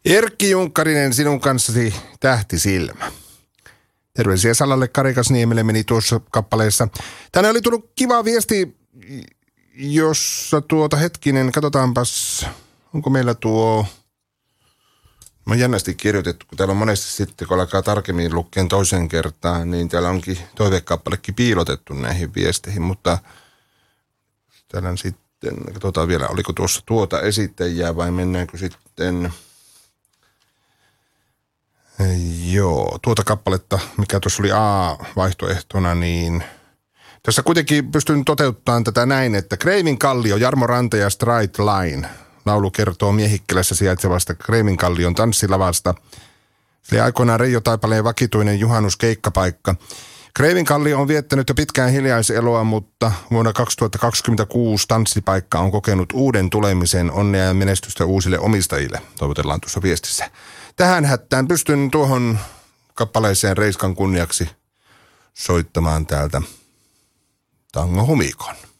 Erkki Junkkarinen, sinun kanssasi tähtisilmä. Terveisiä Salalle Karikasniemelle meni tuossa kappaleessa. Tänne oli tullut kiva viesti, jossa hetkinen, katsotaanpas, onko meillä mä oon jännästi kirjoitettu, kun täällä on monesti sitten, kun alkaa tarkemmin lukkeen toisen kertaan, niin täällä onkin toivekappalekin piilotettu näihin viesteihin, mutta täällä on sitten, katsotaan vielä, oliko tuossa esittäjää vai mennäänkö sitten... Joo, kappaletta, mikä tuossa oli A-vaihtoehtona, niin tässä kuitenkin pystyn toteuttamaan tätä näin, että Kreivin kallio, Jarmo Ranta ja Straight Line. Laulu kertoo Miehikkelässä sijaitsevasta Kreivin kallion tanssilavasta. Se oli aikoinaan Reijo Taipaleen vakituinen juhannuskeikkapaikka. Kreivin kallio on viettänyt jo pitkään hiljaiseloa, mutta vuonna 2026 tanssipaikka on kokenut uuden tulemisen, onnea ja menestystä uusille omistajille, toivotellaan tuossa viestissä. Tähän hättään pystyn tuohon kappaleeseen Reiskan kunniaksi soittamaan täältä Tango Humikon.